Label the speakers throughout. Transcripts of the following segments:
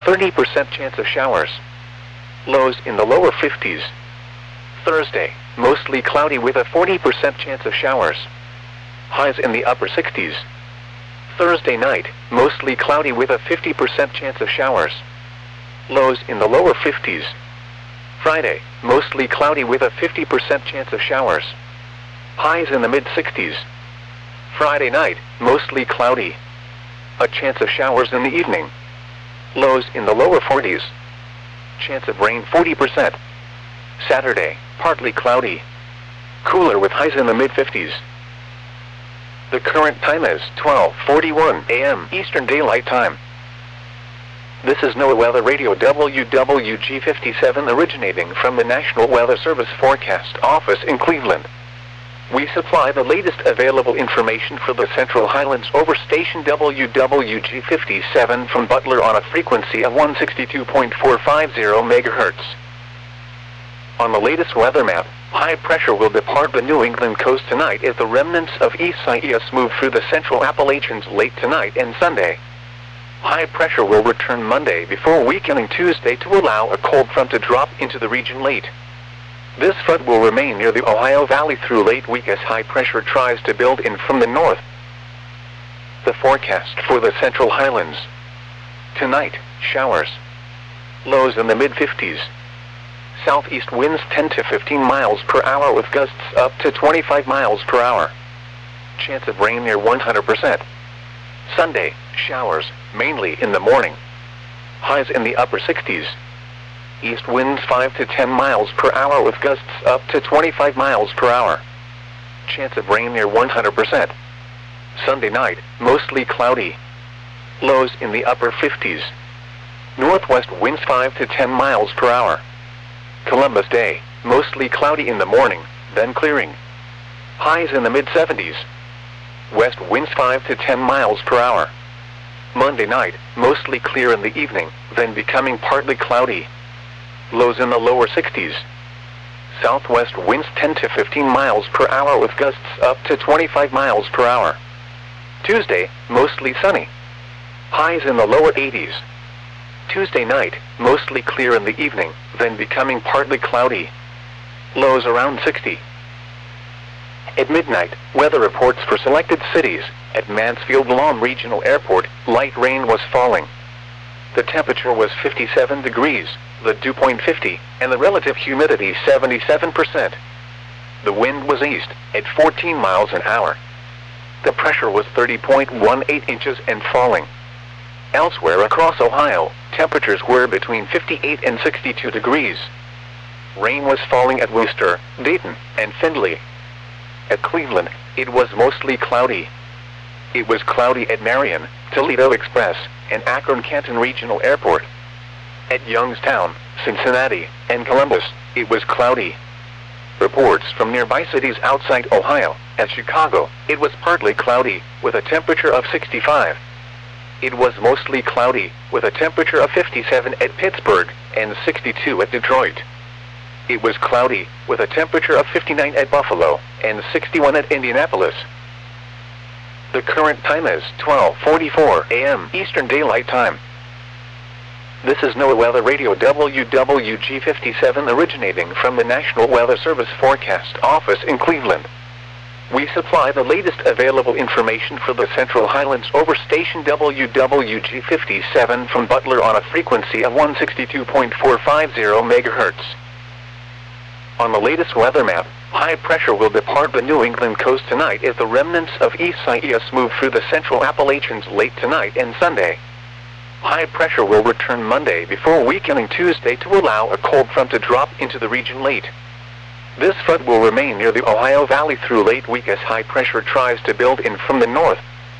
Speaker 1: 30% chance of showers. Lows in the lower 50s. Thursday, mostly cloudy with a 40% chance of showers. Highs in the upper 60s. Thursday night, mostly cloudy with a 50% chance of showers. Lows in the lower 50s. Friday, mostly cloudy with a 50% chance of showers. Highs in the mid-60s. Friday night, mostly cloudy. A chance of showers in the evening. Lows in the lower 40s. Chance of rain 40%. Saturday, partly cloudy. Cooler with highs in the mid-50s. The current time is 12:41 a.m. Eastern Daylight Time. This is NOAA Weather Radio WWG57 originating from the National Weather Service Forecast Office in Cleveland. We supply the latest available information for the Central Highlands over station WWG57 from Butler on a frequency of 162.450 MHz. On the latest weather map, high pressure will depart the New England coast tonight as the remnants of Isaias move through the central Appalachians late tonight and Sunday. High pressure will return Monday before weakening Tuesday to allow a cold front to drop into the region late. This front will remain near the Ohio Valley through late week as high pressure tries to build in from the north. The forecast for the Central Highlands. Tonight, showers. Lows in the mid-50s. Southeast winds 10 to 15 miles per hour with gusts up to 25 miles per hour. Chance of rain near 100%. Sunday, showers, mainly in the morning. Highs in the upper 60s. East winds 5 to 10 miles per hour with gusts up to 25 miles per hour. Chance of rain near 100%. Sunday night, mostly cloudy. Lows in the upper 50s. Northwest winds 5 to 10 miles per hour. Columbus Day, mostly cloudy in the morning, then clearing. Highs in the mid-70s. West winds 5 to 10 miles per hour. Monday night, mostly clear in the evening, then becoming partly cloudy. Lows in the lower 60s. Southwest winds 10 to 15 miles per hour with gusts up to 25 miles per hour. Tuesday, mostly sunny. Highs in the lower 80s. Tuesday night, mostly clear in the evening, then becoming partly cloudy. Lows around 60. At midnight, weather reports for selected cities. At Mansfield-Lom Regional Airport, light rain was falling. The temperature was 57 degrees, the dew point 50, and the relative humidity 77%. The wind was east, at 14 miles an hour. The pressure was 30.18 inches and falling. Elsewhere across Ohio, temperatures were between 58 and 62 degrees. Rain was falling at Worcester, Dayton, and Findlay. At Cleveland, it was mostly cloudy. It was cloudy at Marion, Toledo Express, and Akron-Canton Regional Airport. At Youngstown, Cincinnati, and Columbus, it was cloudy. Reports from nearby cities outside Ohio. At Chicago, it was partly cloudy, with a temperature of 65. It was mostly cloudy, with a temperature of 57 at Pittsburgh, and 62 at Detroit. It was cloudy, with a temperature of 59 at Buffalo, and 61 at Indianapolis. The current time is 12:44 a.m. Eastern Daylight Time. This is NOAA Weather Radio WWG57 originating from the National Weather Service Forecast Office in Cleveland. We supply the latest available information for the Central Highlands over station WWG57 from Butler on a frequency of 162.450 MHz. On the latest weather map, high pressure will depart the New England coast tonight as the remnants of Isaias move through the central Appalachians late tonight and Sunday. High pressure will return Monday before weakening Tuesday to allow a cold front to drop into the region late. This front will remain near the Ohio Valley through late week as high pressure tries to build in from the north.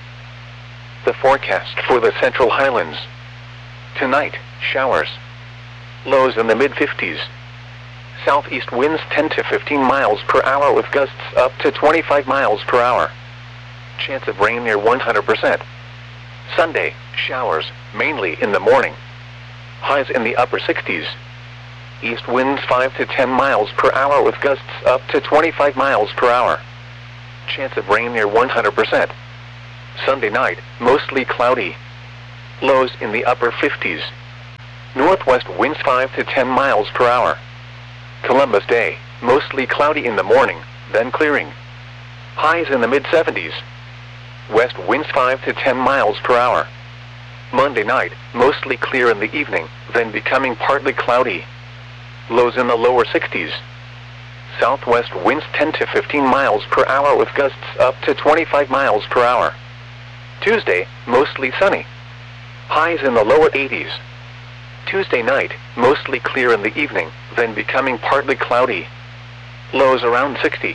Speaker 1: The forecast for the Central Highlands. Tonight, showers. Lows in the mid-50s. Southeast winds 10 to 15 miles per hour with gusts up to 25 miles per hour. Chance of rain near 100%. Sunday, showers, mainly in the morning. Highs in the upper 60s. East winds 5 to 10 miles per hour with gusts up to 25 miles per hour. Chance of rain near 100%. Sunday night, mostly cloudy. Lows in the upper 50s. Northwest winds 5 to 10 miles per hour. Columbus Day, mostly cloudy in the morning, then clearing. Highs in the mid-70s. West winds 5 to 10 miles per hour. Monday night, mostly clear in the evening, then becoming partly cloudy. Lows in the lower 60s. Southwest winds 10 to 15 miles per hour with gusts up to 25 miles per hour. Tuesday, mostly sunny. Highs in the lower 80s. Tuesday night, mostly clear in the evening, then becoming partly cloudy. Lows around 60.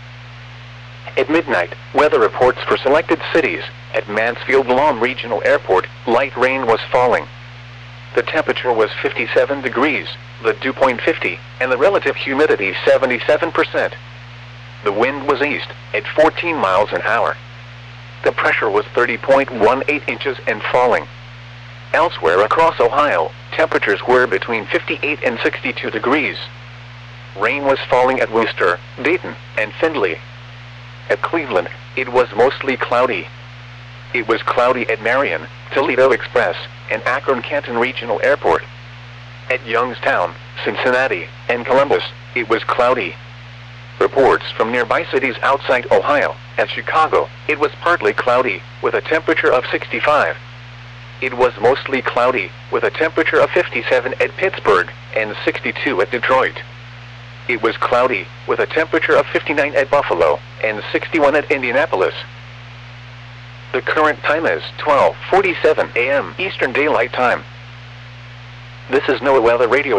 Speaker 1: At midnight, weather reports for selected cities. At Mansfield Lawn Regional Airport, light rain was falling. The temperature was 57 degrees, the dew point 50, and the relative humidity 77%. The wind was east, at 14 miles an hour. The pressure was 30.18 inches and falling. Elsewhere across Ohio, temperatures were between 58 and 62 degrees. Rain was falling at Wooster, Dayton, and Findlay. At Cleveland, it was mostly cloudy. It was cloudy at Marion, Toledo Express, and Akron-Canton Regional Airport. At Youngstown, Cincinnati, and Columbus, it was cloudy. Reports from nearby cities outside Ohio. At Chicago, it was partly cloudy, with a temperature of 65. It was mostly cloudy, with a temperature of 57 at Pittsburgh, and 62 at Detroit. It was cloudy, with a temperature of 59 at Buffalo, and 61 at Indianapolis. The current time is 12:47 a.m. Eastern Daylight Time. This is NOAA Weather Radio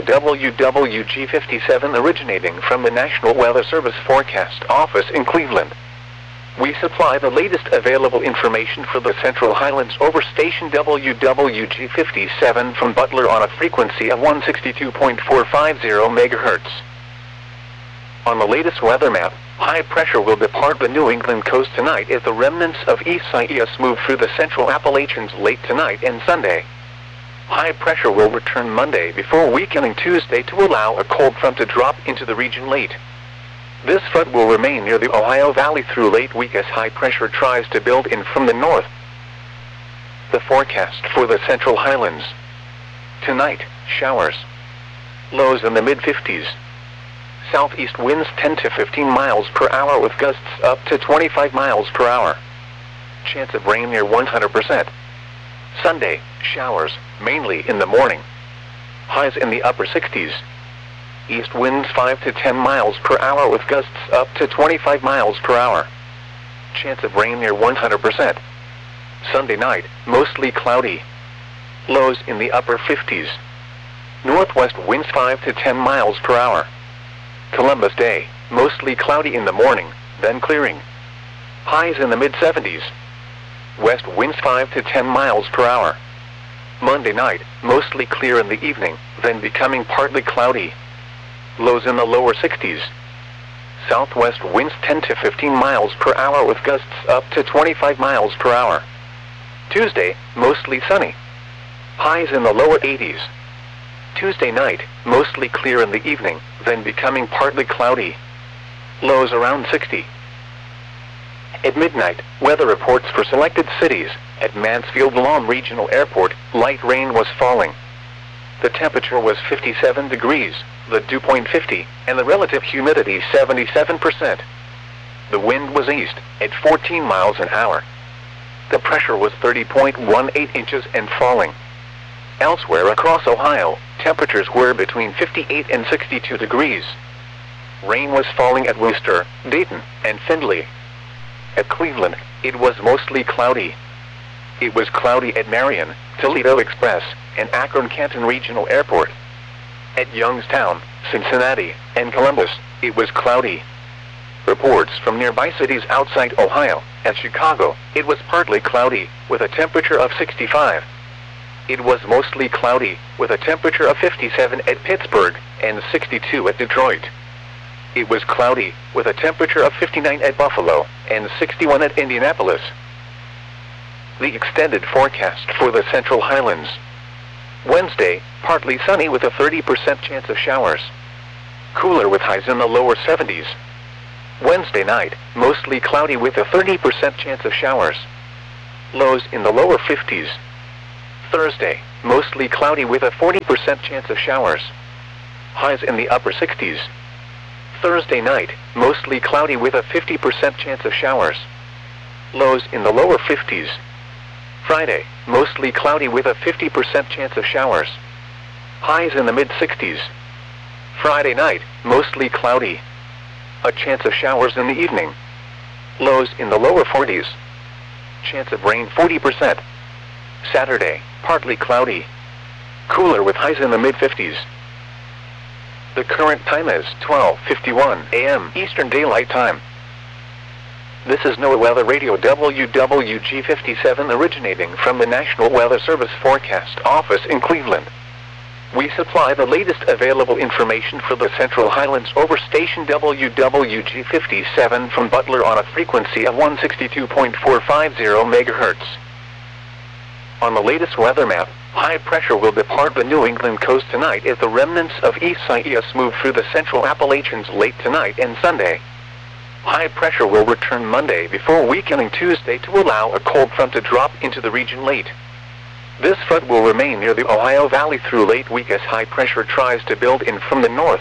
Speaker 1: WWG57 originating from the National Weather Service Forecast Office in Cleveland. We supply the latest available information for the Central Highlands over station WWG57 from Butler on a frequency of 162.450 MHz. On the latest weather map, high pressure will depart the New England coast tonight as the remnants of Isaias move through the central Appalachians late tonight and Sunday. High pressure will return Monday before weakening Tuesday to allow a cold front to drop into the region late. This front will remain near the Ohio Valley through late week as high pressure tries to build in from the north. The forecast for the Central Highlands. Tonight, showers. Lows in the mid-50s. Southeast winds 10 to 15 miles per hour with gusts up to 25 miles per hour. Chance of rain near 100%. Sunday, showers, mainly in the morning. Highs in the upper 60s. East winds 5 to 10 miles per hour with gusts up to 25 miles per hour. Chance of rain near 100%. Sunday night, mostly cloudy. Lows in the upper 50s. Northwest winds 5 to 10 miles per hour. Columbus Day, mostly cloudy in the morning, then clearing. Highs in the mid-70s. West winds 5 to 10 miles per hour. Monday night, mostly clear in the evening, then becoming partly cloudy. Lows in the lower 60s. Southwest winds 10 to 15 miles per hour with gusts up to 25 miles per hour. Tuesday, mostly sunny. Highs in the lower 80s. Tuesday night, mostly clear in the evening, then becoming partly cloudy. Lows around 60. At midnight, weather reports for selected cities. At Mansfield Lawn Regional Airport, light rain was falling. The temperature was 57 degrees, the dew point 50, and the relative humidity 77%. The wind was east, at 14 miles an hour. The pressure was 30.18 inches and falling. Elsewhere across Ohio, temperatures were between 58 and 62 degrees. Rain was falling at Wooster, Dayton, and Findlay. At Cleveland, it was mostly cloudy. It was cloudy at Marion, Toledo Express, and Akron-Canton Regional Airport. At Youngstown, Cincinnati, and Columbus, it was cloudy. Reports from nearby cities outside Ohio. At Chicago, it was partly cloudy, with a temperature of 65. It was mostly cloudy, with a temperature of 57 at Pittsburgh, and 62 at Detroit. It was cloudy, with a temperature of 59 at Buffalo, and 61 at Indianapolis. The extended forecast for the Central Highlands. Wednesday, partly sunny with a 30% chance of showers. Cooler with highs in the lower 70s. Wednesday night, mostly cloudy with a 30% chance of showers. Lows in the lower 50s. Thursday, mostly cloudy with a 40% chance of showers. Highs in the upper 60s. Thursday night, mostly cloudy with a 50% chance of showers. Lows in the lower 50s. Friday, mostly cloudy with a 50% chance of showers. Highs in the mid-60s. Friday night, mostly cloudy. A chance of showers in the evening. Lows in the lower 40s. Chance of rain 40%. Saturday, partly cloudy. Cooler with highs in the mid-50s. The current time is 12:51 a.m. Eastern Daylight Time. This is NOAA Weather Radio WWG57 originating from the National Weather Service Forecast Office in Cleveland. We supply the latest available information for the Central Highlands over station WWG57 from Butler on a frequency of 162.450 MHz. On the latest weather map, high pressure will depart the New England coast tonight as the remnants of Isaias move through the central Appalachians late tonight and Sunday. High pressure will return Monday before weakening Tuesday to allow a cold front to drop into the region late. This front will remain near the Ohio Valley through late week as high pressure tries to build in from the north.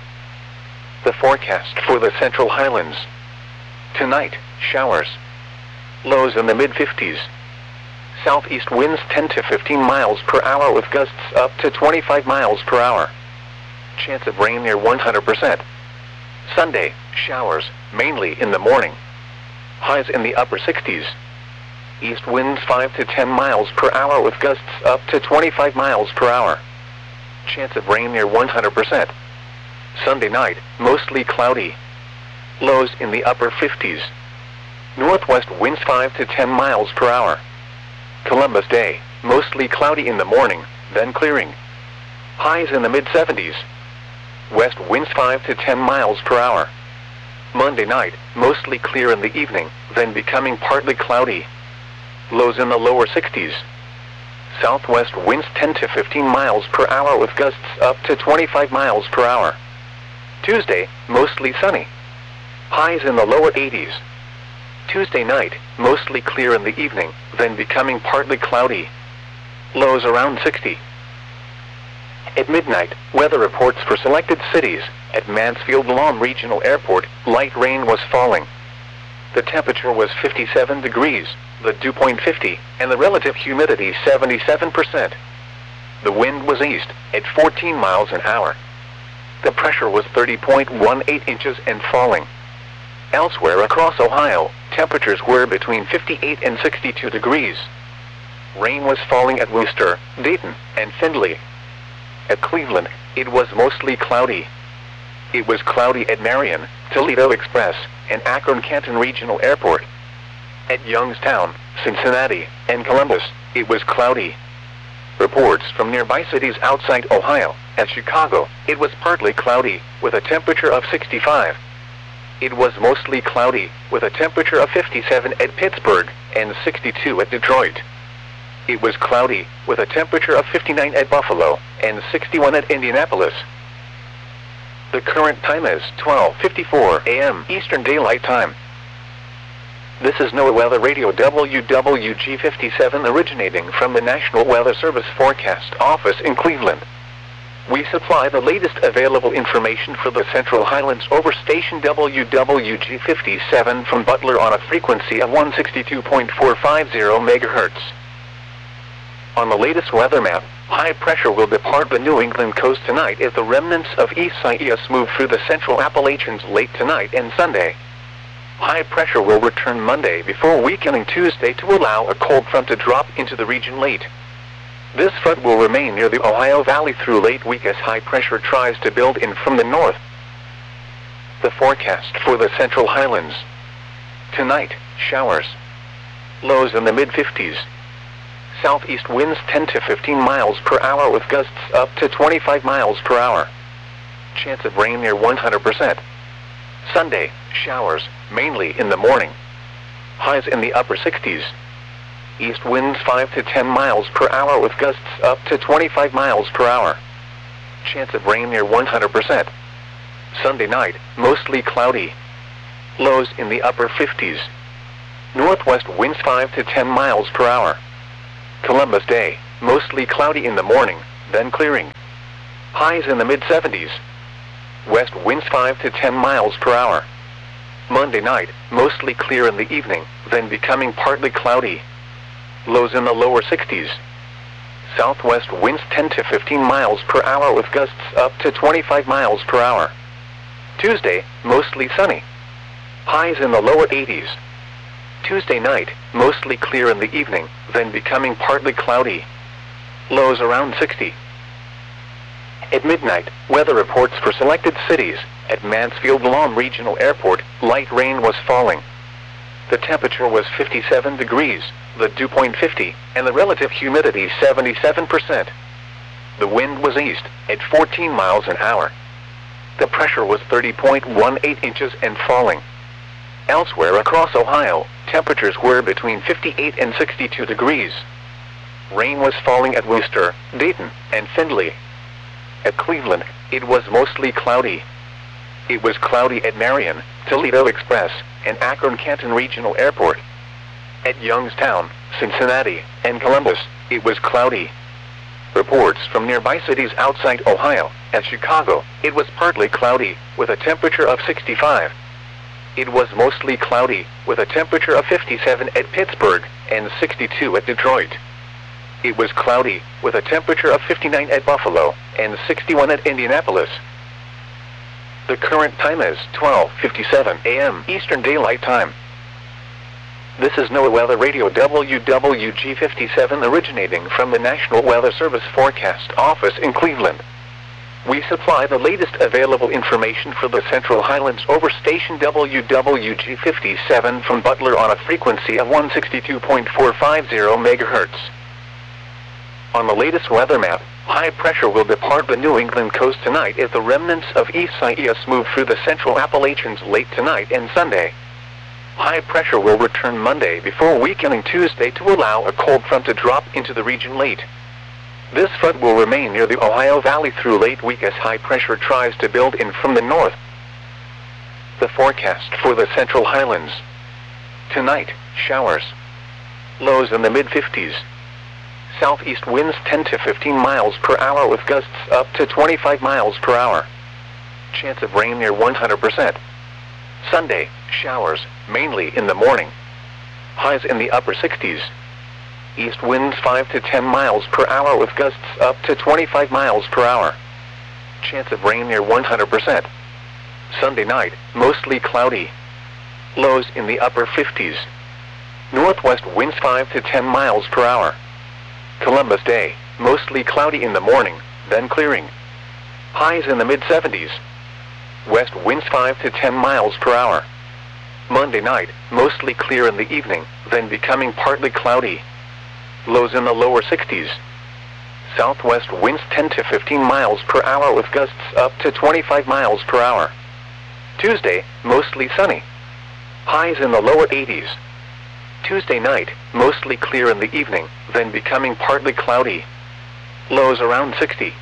Speaker 1: The forecast for the Central Highlands. Tonight, showers. Lows in the mid-50s. Southeast winds 10 to 15 miles per hour with gusts up to 25 miles per hour. Chance of rain near 100%. Sunday, showers, mainly in the morning. Highs in the upper 60s. East winds 5 to 10 miles per hour with gusts up to 25 miles per hour. Chance of rain near 100%. Sunday night, mostly cloudy. Lows in the upper 50s. Northwest winds 5 to 10 miles per hour. Columbus Day, mostly cloudy in the morning, then clearing. Highs in the mid-70s. West winds 5 to 10 miles per hour. Monday night, mostly clear in the evening, then becoming partly cloudy. Lows in the lower 60s. Southwest winds 10 to 15 miles per hour with gusts up to 25 miles per hour. Tuesday, mostly sunny. Highs in the lower 80s. Tuesday night, mostly clear in the evening, then becoming partly cloudy. Lows around 60. At midnight, weather reports for selected cities. At Mansfield-Lom Regional Airport, light rain was falling. The temperature was 57 degrees, the dew point 50, and the relative humidity 77%. The wind was east, at 14 miles an hour. The pressure was 30.18 inches and falling. Elsewhere across Ohio, temperatures were between 58 and 62 degrees. Rain was falling at Worcester, Dayton, and Findlay. At Cleveland, it was mostly cloudy. It was cloudy at Marion, Toledo Express, and Akron-Canton Regional Airport. At Youngstown, Cincinnati, and Columbus, it was cloudy. Reports from nearby cities outside Ohio. At Chicago, it was partly cloudy, with a temperature of 65. It was mostly cloudy, with a temperature of 57 at Pittsburgh, and 62 at Detroit. It was cloudy, with a temperature of 59 at Buffalo, and 61 at Indianapolis. The current time is 12:54 a.m. Eastern Daylight Time. This is NOAA Weather Radio WWG57 originating from the National Weather Service Forecast Office in Cleveland. We supply the latest available information for the Central Highlands over station WWG57 from Butler on a frequency of 162.450 MHz. On the latest weather map, high pressure will depart the New England coast tonight as the remnants of Isaias move through the central Appalachians late tonight and Sunday. High pressure will return Monday before weakening Tuesday to allow a cold front to drop into the region late. This front will remain near the Ohio Valley through late week as high pressure tries to build in from the north. The forecast for the Central Highlands. Tonight, showers. Lows in the mid-50s. Southeast winds 10 to 15 miles per hour with gusts up to 25 miles per hour. Chance of rain near 100%. Sunday, showers, mainly in the morning. Highs in the upper 60s. East winds 5 to 10 miles per hour with gusts up to 25 miles per hour. Chance of rain near 100%. Sunday night, mostly cloudy. Lows in the upper 50s. Northwest winds 5 to 10 miles per hour. Columbus Day, mostly cloudy in the morning, then clearing. Highs in the mid-70s. West winds 5 to 10 miles per hour. Monday night, mostly clear in the evening, then becoming partly cloudy. Lows in the lower 60s. Southwest winds 10 to 15 miles per hour with gusts up to 25 miles per hour. Tuesday, mostly sunny. Highs in the lower 80s. Tuesday night, mostly clear in the evening, then becoming partly cloudy. Lows around 60. At midnight, weather reports for selected cities. At Mansfield Lawn Regional Airport, light rain was falling. The temperature was 57 degrees, the dew point 50, and the relative humidity 77%. The wind was east, at 14 miles an hour. The pressure was 30.18 inches and falling. Elsewhere across Ohio, temperatures were between 58 and 62 degrees. Rain was falling at Wooster, Dayton, and Findlay. At Cleveland, it was mostly cloudy. It was cloudy at Marion, Toledo Express, and Akron-Canton Regional Airport. At Youngstown, Cincinnati, and Columbus, it was cloudy. Reports from nearby cities outside Ohio. At Chicago, it was partly cloudy, with a temperature of 65. It was mostly cloudy, with a temperature of 57 at Pittsburgh, and 62 at Detroit. It was cloudy, with a temperature of 59 at Buffalo, and 61 at Indianapolis. The current time is 12:57 a.m. Eastern Daylight Time. This is NOAA Weather Radio WWG57 originating from the National Weather Service Forecast Office in Cleveland. We supply the latest available information for the Central Highlands over station WWG57 from Butler on a frequency of 162.450 MHz. On the latest weather map, high pressure will depart the New England coast tonight as the remnants of Isaias move through the central Appalachians late tonight and Sunday. High pressure will return Monday before weakening Tuesday to allow a cold front to drop into the region late. This front will remain near the Ohio Valley through late week as high pressure tries to build in from the north. The forecast for the Central Highlands. Tonight, showers. Lows in the mid-50s. Southeast winds 10 to 15 miles per hour with gusts up to 25 miles per hour. Chance of rain near 100%. Sunday, showers, mainly in the morning. Highs in the upper 60s. East winds 5 to 10 miles per hour with gusts up to 25 miles per hour. Chance of rain near 100%. Sunday night, mostly cloudy. Lows in the upper 50s. Northwest winds 5 to 10 miles per hour. Columbus Day, mostly cloudy in the morning, then clearing. Highs in the mid-70s. West winds 5 to 10 miles per hour. Monday night, mostly clear in the evening, then becoming partly cloudy. Lows in the lower 60s. Southwest winds 10 to 15 miles per hour with gusts up to 25 miles per hour. Tuesday, mostly sunny. Highs in the lower 80s. Tuesday night, mostly clear in the evening, then becoming partly cloudy. Lows around 60.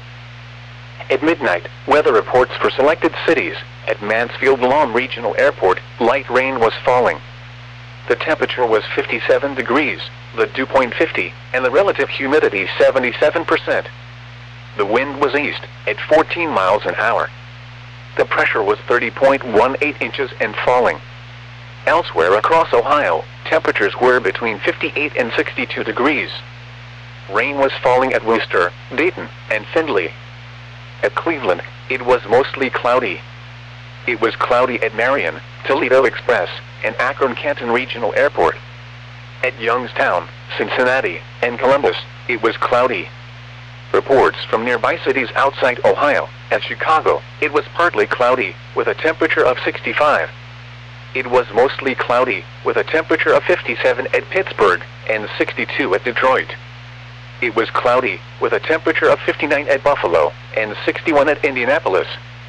Speaker 1: At midnight, weather reports for selected cities. At Mansfield Lawn Regional Airport, light rain was falling. The temperature was 57 degrees, the dew point 50, and the relative humidity 77%. The wind was east, at 14 miles an hour. The pressure was 30.18 inches and falling. Elsewhere across Ohio, temperatures were between 58 and 62 degrees. Rain was falling at Wooster, Dayton, and Findlay. At Cleveland, it was mostly cloudy. It was cloudy at Marion, Toledo Express, and Akron-Canton Regional Airport. At Youngstown, Cincinnati, and Columbus, it was cloudy. Reports from nearby cities outside Ohio. At Chicago, it was partly cloudy, with a temperature of 65. It was mostly cloudy, with a temperature of 57 at Pittsburgh, and 62 at Detroit. It was cloudy, with a temperature of 59 at Buffalo, and 61 at Indianapolis.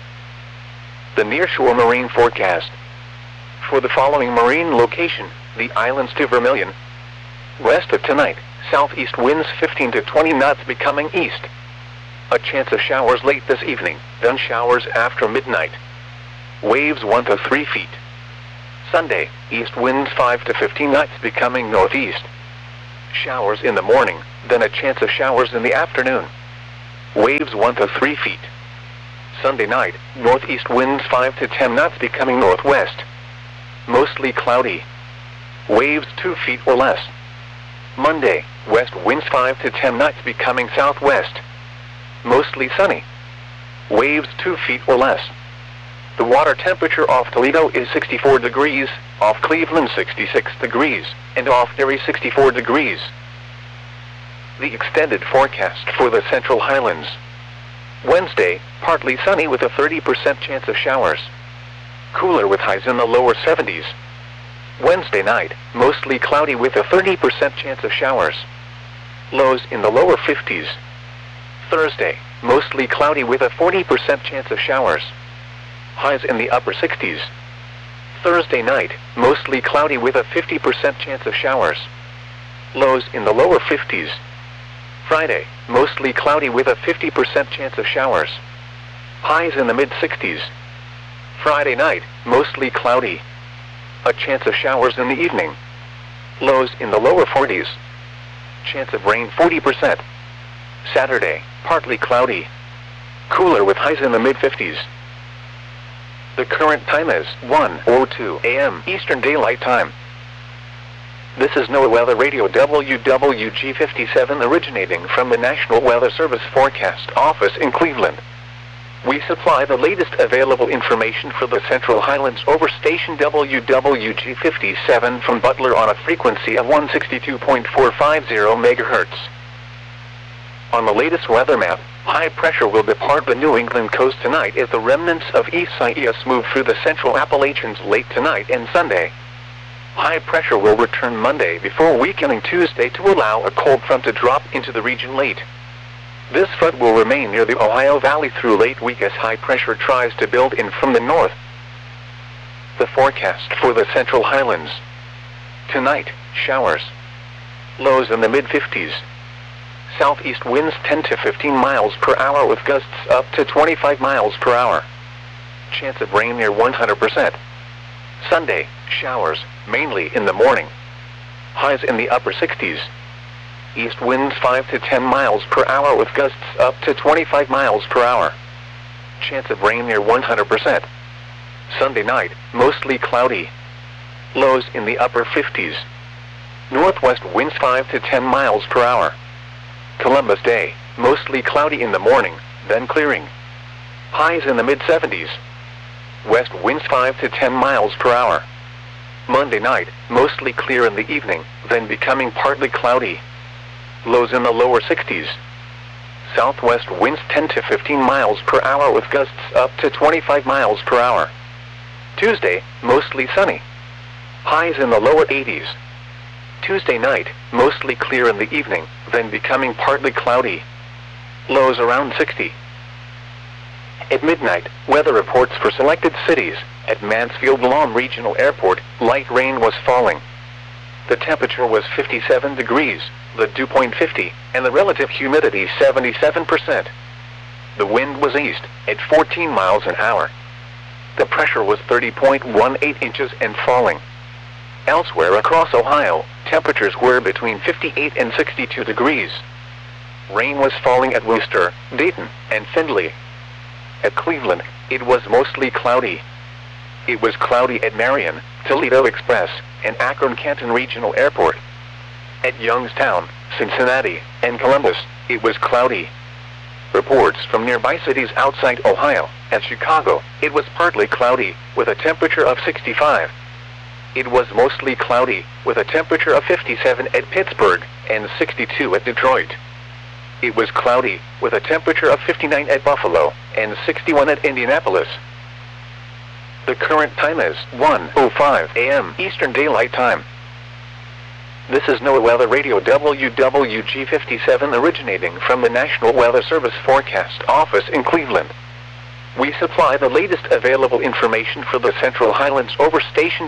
Speaker 1: The nearshore marine forecast. For the following marine location, the islands to Vermilion. West of tonight, southeast winds 15 to 20 knots becoming east. A chance of showers late this evening, then showers after midnight. Waves 1 to 3 feet. Sunday, east winds 5 to 15 knots becoming northeast. Showers in the morning, then a chance of showers in the afternoon. Waves 1 to 3 feet. Sunday night, northeast winds 5 to 10 knots becoming northwest. Mostly cloudy. Waves 2 feet or less. Monday, west winds 5 to 10 knots becoming southwest. Mostly sunny. Waves 2 feet or less. The water temperature off Toledo is 64 degrees, off Cleveland 66 degrees, and off Erie 64 degrees. The extended forecast for the Central Highlands. Wednesday, partly sunny with a 30% chance of showers. Cooler with highs in the lower 70s. Wednesday night, mostly cloudy with a 30% chance of showers. Lows in the lower 50s. Thursday, mostly cloudy with a 40% chance of showers. Highs in the upper 60s. Thursday night, mostly cloudy with a 50% chance of showers. Lows in the lower 50s. Friday, mostly cloudy with a 50% chance of showers. Highs in the mid-60s. Friday night, mostly cloudy. A chance of showers in the evening. Lows in the lower 40s. Chance of rain 40%. Saturday, partly cloudy. Cooler with highs in the mid-50s. The current time is 1:02 a.m. Eastern Daylight Time. This is NOAA Weather Radio WWG57 originating from the National Weather Service Forecast Office in Cleveland. We supply the latest available information for the Central Highlands over station WWG57 from Butler on a frequency of 162.450 MHz. On the latest weather map, high pressure will depart the New England coast tonight as the remnants of Isaias move through the central Appalachians late tonight and Sunday. High pressure will return Monday before weakening Tuesday to allow a cold front to drop into the region late. This front will remain near the Ohio Valley through late week as high pressure tries to build in from the north. The forecast for the Central Highlands. Tonight, showers. Lows in the mid-50s. Southeast winds 10 to 15 miles per hour with gusts up to 25 miles per hour. Chance of rain near 100%. Sunday, showers, mainly in the morning. Highs in the upper 60s. East winds 5 to 10 miles per hour with gusts up to 25 miles per hour. Chance of rain near 100%. Sunday night, mostly cloudy. Lows in the upper 50s. Northwest winds 5 to 10 miles per hour. Columbus Day, mostly cloudy in the morning, then clearing. Highs in the mid-70s. West winds 5 to 10 miles per hour. Monday night, mostly clear in the evening, then becoming partly cloudy. Lows in the lower 60s. Southwest winds 10 to 15 miles per hour with gusts up to 25 miles per hour. Tuesday, mostly sunny. Highs in the lower 80s. Tuesday night, mostly clear in the evening, then becoming partly cloudy. Lows around 60. At midnight, weather reports for selected cities. At Mansfield Lawn Regional Airport, light rain was falling. The temperature was 57 degrees, the dew point 50, and the relative humidity 77%. The wind was east, at 14 miles an hour. The pressure was 30.18 inches and falling. Elsewhere across Ohio, temperatures were between 58 and 62 degrees. Rain was falling at Wooster, Dayton, and Findlay. At Cleveland, it was mostly cloudy. It was cloudy at Marion, Toledo Express, and Akron-Canton Regional Airport. At Youngstown, Cincinnati, and Columbus, it was cloudy. Reports from nearby cities outside Ohio, at Chicago, it was partly cloudy, with a temperature of 65. It was mostly cloudy, with a temperature of 57 at Pittsburgh, and 62 at Detroit. It was cloudy, with a temperature of 59 at Buffalo, and 61 at Indianapolis. The current time is 1:05 a.m. Eastern Daylight Time. This is NOAA Weather Radio WWG57 originating from the National Weather Service Forecast Office in Cleveland. We supply the latest available information for the Central Highlands over station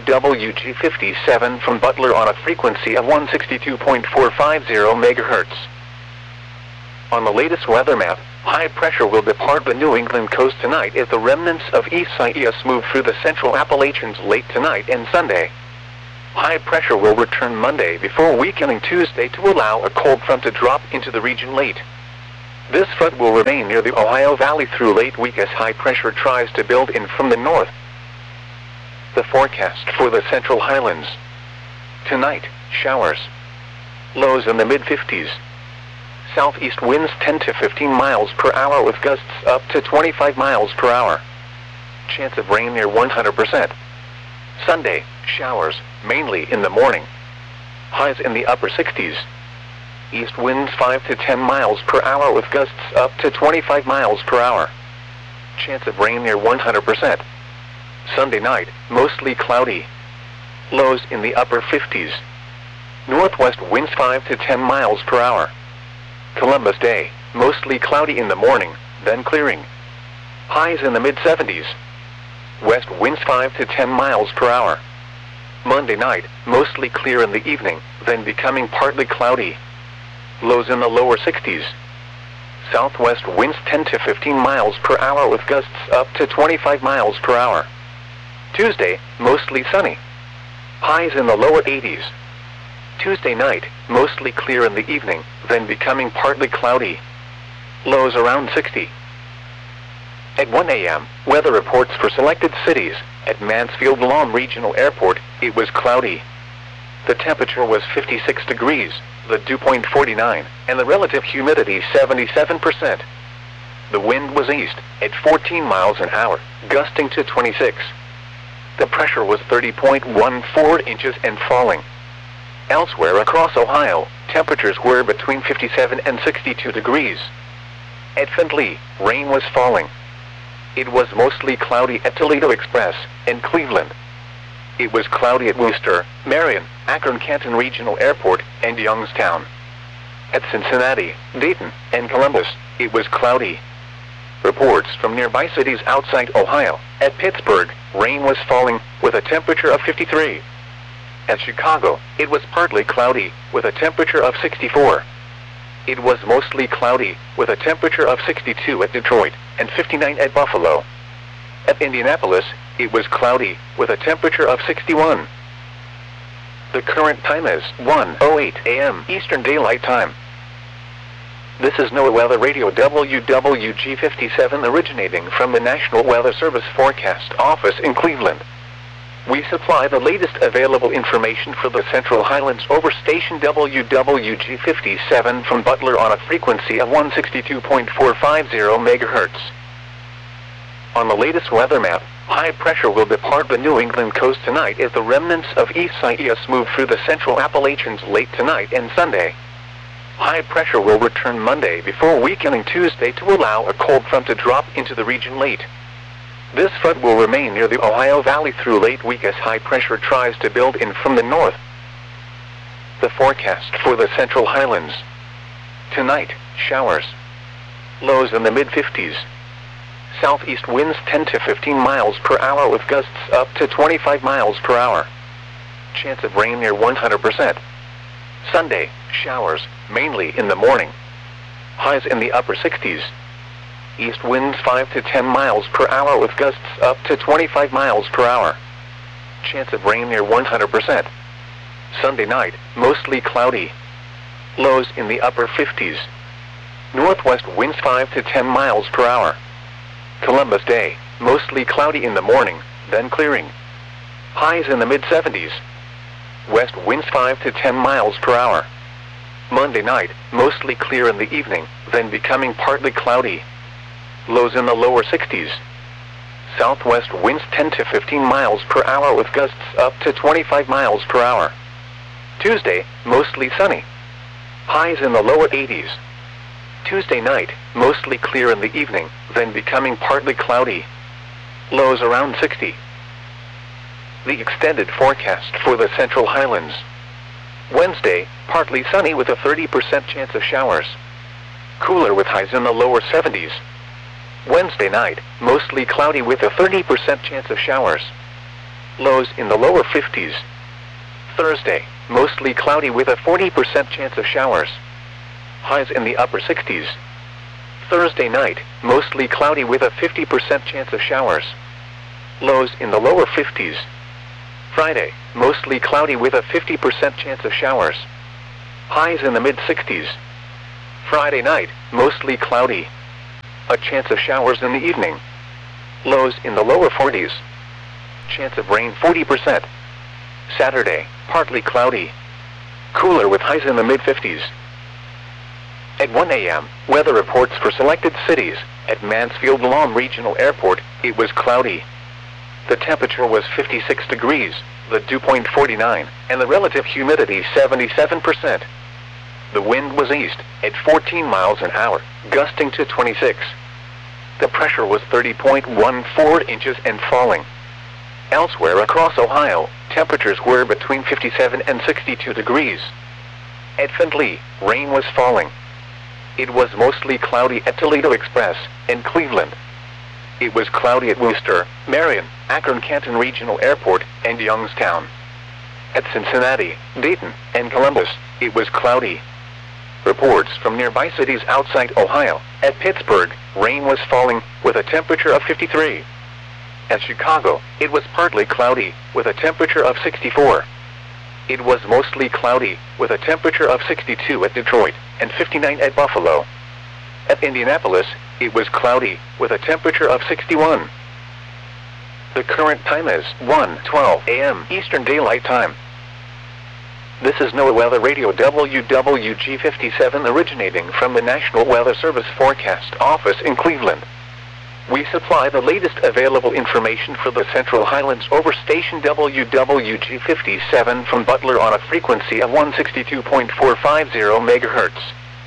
Speaker 1: WWG57 from Butler on a frequency of 162.450 MHz. On the latest weather map, high pressure will depart the New England coast tonight as the remnants of Isaias move through the central Appalachians late tonight and Sunday. High pressure will return Monday before weakening Tuesday to allow a cold front to drop into the region late. This front will remain near the Ohio Valley through late week as high pressure tries to build in from the north. The forecast for the Central Highlands. Tonight, showers. Lows in the mid-50s. Southeast winds 10 to 15 miles per hour with gusts up to 25 miles per hour. Chance of rain near 100%. Sunday, showers, mainly in the morning. Highs in the upper 60s. East winds 5 to 10 miles per hour with gusts up to 25 miles per hour. Chance of rain near 100%. Sunday night, mostly cloudy. Lows in the upper 50s. Northwest winds 5 to 10 miles per hour. Columbus Day, mostly cloudy in the morning, then clearing. Highs in the mid-70s. West winds 5 to 10 miles per hour. Monday night, mostly clear in the evening, then becoming partly cloudy. Lows in the lower 60s. Southwest winds 10 to 15 miles per hour with gusts up to 25 miles per hour. Tuesday, mostly sunny. Highs in the lower 80s. Tuesday night, mostly clear in the evening, then becoming partly cloudy. Lows around 60. At 1 a.m., weather reports for selected cities. At Mansfield Lawn Regional Airport, it was cloudy. The temperature was 56 degrees, the dew point 49, and the relative humidity 77%. The wind was east, at 14 miles an hour, gusting to 26. The pressure was 30.14 inches and falling. Elsewhere across Ohio, temperatures were between 57 and 62 degrees. At Findlay, rain was falling. It was mostly cloudy at Toledo Express and Cleveland. It was cloudy at Worcester, Marion, Akron-Canton Regional Airport, and Youngstown. At Cincinnati, Dayton, and Columbus, it was cloudy. Reports from nearby cities outside Ohio. At Pittsburgh, rain was falling, with a temperature of 53. At Chicago, it was partly cloudy, with a temperature of 64. It was mostly cloudy, with a temperature of 62 at Detroit, and 59 at Buffalo. At Indianapolis, it was cloudy, with a temperature of 61. The current time is 1:08 a.m. Eastern Daylight Time. This is NOAA Weather Radio WWG57 originating from the National Weather Service Forecast Office in Cleveland. We supply the latest available information for the Central Highlands over station WWG57 from Butler on a frequency of 162.450 MHz. On the latest weather map, high pressure will depart the New England coast tonight as the remnants of Isaias move through the central Appalachians late tonight and Sunday. High pressure will return Monday before weakening Tuesday to allow a cold front to drop into the region late. This front will remain near the Ohio Valley through late week as high pressure tries to build in from the north. The forecast for the Central Highlands. Tonight, showers. Lows in the mid-50s. Southeast winds 10 to 15 miles per hour with gusts up to 25 miles per hour. Chance of rain near 100%. Sunday, showers, mainly in the morning. Highs in the upper 60s. East winds 5 to 10 miles per hour with gusts up to 25 miles per hour. Chance of rain near 100%. Sunday night, mostly cloudy. Lows in the upper 50s. Northwest winds 5 to 10 miles per hour. Columbus Day, mostly cloudy in the morning, then clearing. Highs in the mid-70s. West winds 5 to 10 miles per hour. Monday night, mostly clear in the evening, then becoming partly cloudy. Lows in the lower 60s. Southwest winds 10 to 15 miles per hour with gusts up to 25 miles per hour. Tuesday, mostly sunny. Highs in the lower 80s. Tuesday night, mostly clear in the evening, then becoming partly cloudy. Lows around 60. The extended forecast for the Central Highlands. Wednesday, partly sunny with a 30% chance of showers. Cooler with highs in the lower 70s. Wednesday night, mostly cloudy with a 30% chance of showers. Lows in the lower 50s. Thursday, mostly cloudy with a 40% chance of showers. Highs in the upper 60s. Thursday night, mostly cloudy with a 50% chance of showers. Lows in the lower 50s. Friday, mostly cloudy with a 50% chance of showers. Highs in the mid-60s. Friday night, mostly cloudy. A chance of showers in the evening. Lows in the lower 40s. Chance of rain 40%. Saturday, partly cloudy. Cooler with highs in the mid-50s. At 1 a.m., weather reports for selected cities. At Mansfield Lahm Regional Airport, it was cloudy. The temperature was 56 degrees, the dew point 49, and the relative humidity 77%. The wind was east, at 14 miles an hour, gusting to 26. The pressure was 30.14 inches and falling. Elsewhere across Ohio, temperatures were between 57 and 62 degrees. At Findlay, rain was falling. It was mostly cloudy at Toledo Express, and Cleveland. It was cloudy at Worcester, Marion, Akron-Canton Regional Airport, and Youngstown. At Cincinnati, Dayton, and Columbus, it was cloudy. Reports from nearby cities outside Ohio. At Pittsburgh, rain was falling, with a temperature of 53. At Chicago, it was partly cloudy, with a temperature of 64. It was mostly cloudy, with a temperature of 62 at Detroit, and 59 at Buffalo. At Indianapolis, it was cloudy, with a temperature of 61. The current time is 1:12 a.m. Eastern Daylight Time. This is NOAA Weather Radio WWG57 originating from the National Weather Service Forecast Office in Cleveland. We supply the latest available information for the Central Highlands over station WWG57 from Butler on a frequency of 162.450 MHz.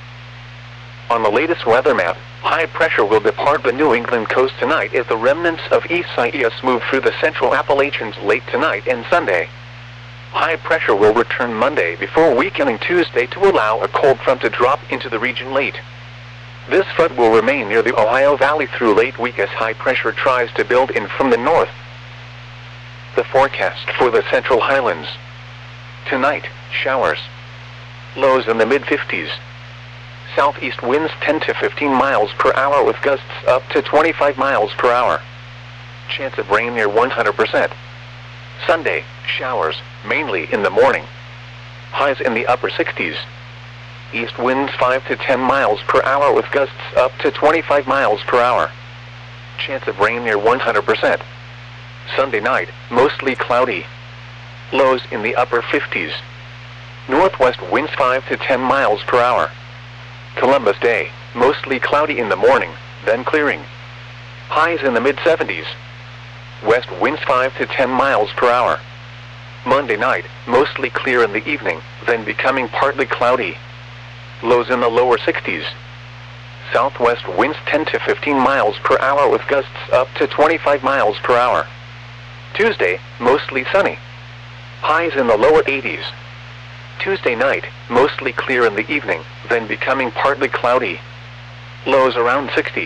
Speaker 1: On the latest weather map, high pressure will depart the New England coast tonight as the remnants of Isaias move through the central Appalachians late tonight and Sunday. High pressure will return Monday before weakening Tuesday to allow a cold front to drop into the region late. This front will remain near the Ohio Valley through late week as high pressure tries to build in from the north. The forecast for the Central Highlands. Tonight, showers. Lows in the mid-50s. Southeast winds 10 to 15 miles per hour with gusts up to 25 miles per hour. Chance of rain near 100%. Sunday, showers, mainly in the morning. Highs in the upper 60s. East winds 5 to 10 miles per hour with gusts up to 25 miles per hour. Chance of rain near 100%. Sunday night, mostly cloudy. Lows in the upper 50s. Northwest winds 5 to 10 miles per hour. Columbus Day, mostly cloudy in the morning, then clearing. Highs in the mid-70s. West winds 5 to 10 miles per hour. Monday night, mostly clear in the evening, then becoming partly cloudy. Lows in the lower 60s. Southwest winds 10 to 15 miles per hour with gusts up to 25 miles per hour. Tuesday, mostly sunny. Highs in the lower 80s. Tuesday night, mostly clear in the evening, then becoming partly cloudy. Lows around 60.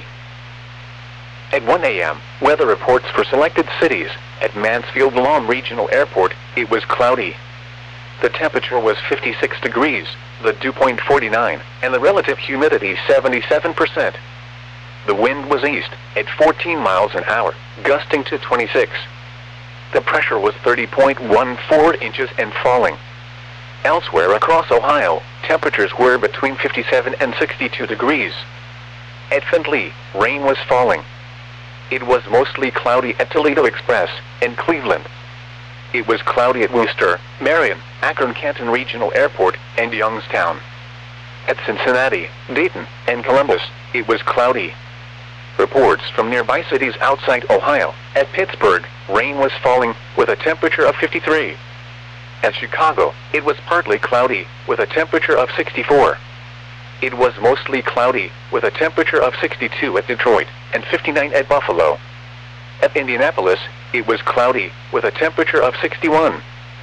Speaker 1: At 1 a.m., weather reports for selected cities. At Mansfield Lahm Regional Airport, it was cloudy. The temperature was 56 degrees, the dew point 49, and the relative humidity 77%. The wind was east, at 14 miles an hour, gusting to 26. The pressure was 30.14 inches and falling. Elsewhere across Ohio, temperatures were between 57 and 62 degrees. At Findlay, rain was falling. It was mostly cloudy at Toledo Express, and Cleveland. It was cloudy at Worcester, Marion, Akron-Canton Regional Airport, and Youngstown. At Cincinnati, Dayton, and Columbus, it was cloudy. Reports from nearby cities outside Ohio. At Pittsburgh, rain was falling, with a temperature of 53. At Chicago, it was partly cloudy, with a temperature of 64. It was mostly cloudy, with a temperature of 62 at Detroit, and 59 at Buffalo. At Indianapolis, it was cloudy, with a temperature of 61.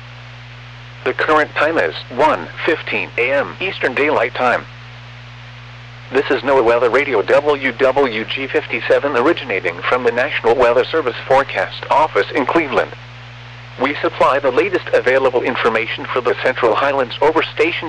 Speaker 1: The current time is 1:15 a.m. Eastern Daylight Time. This is NOAA Weather Radio WWG57 originating from the National Weather Service Forecast Office in Cleveland. We supply the latest available information for the Central Highlands over station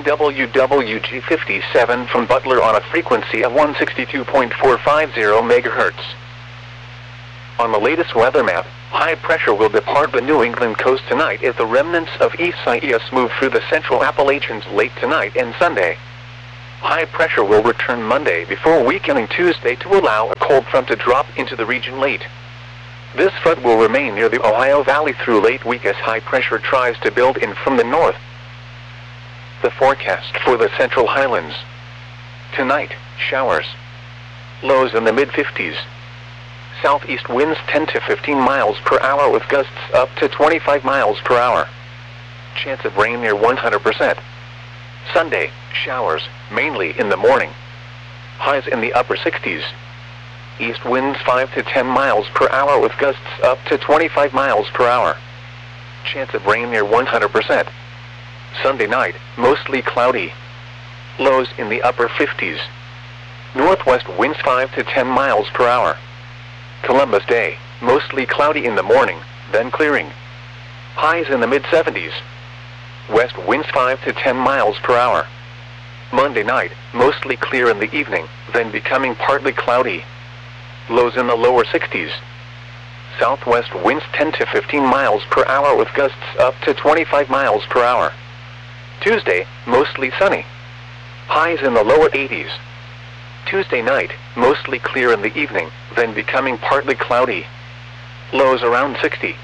Speaker 1: WWG57 from Butler on a frequency of 162.450 MHz. On the latest weather map, High pressure will depart the New England coast tonight as the remnants of Isaias move through the central Appalachians late tonight and Sunday. High pressure will return Monday before weakening Tuesday to allow a cold front to drop into the region late. This front will remain near the Ohio Valley through late week as high pressure tries to build in from the north. The forecast for the Central Highlands. Tonight, showers. Lows in the mid-50s. Southeast winds 10 to 15 miles per hour with gusts up to 25 miles per hour. Chance of rain near 100%. Sunday, showers, mainly in the morning. Highs in the upper 60s. East winds 5 to 10 miles per hour with gusts up to 25 miles per hour. Chance of rain near 100%. Sunday night, mostly cloudy. Lows in the upper 50s. Northwest winds 5 to 10 miles per hour. Columbus Day, mostly cloudy in the morning, then clearing. Highs in the mid-70s. West winds 5 to 10 miles per hour. Monday night, mostly clear in the evening, then becoming partly cloudy. Lows in the lower 60s. Southwest winds 10 to 15 miles per hour with gusts up to 25 miles per hour. Tuesday, mostly sunny. Highs in the lower 80s. Tuesday night, mostly clear in the evening, then becoming partly cloudy. Lows around 60.